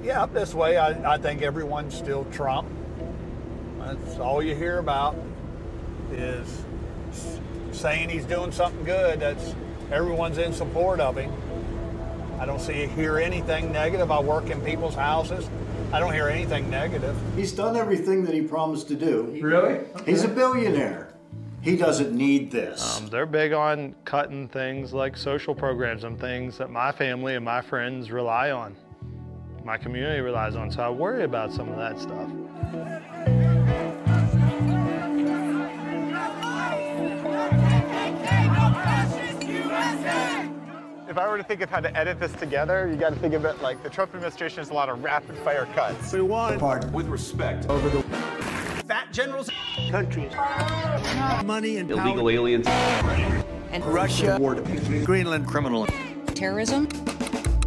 Yeah, up this way, I think everyone's still Trump. That's all you hear about is saying he's doing something good. Everyone's in support of him. I don't hear anything negative. I work in people's houses. I don't hear anything negative. He's done everything that he promised to do. Really? Okay. He's a billionaire. He doesn't need this. They're big on cutting things like social programs and things that my family and my friends rely on. My community relies on, so I worry about some of that stuff. If I were to think of how to edit this together, you got to think of it like the Trump administration has a lot of rapid fire cuts. We want pardon with respect over the fat generals, countries, money and illegal aliens, and Russia, war, Greenland, criminal, terrorism.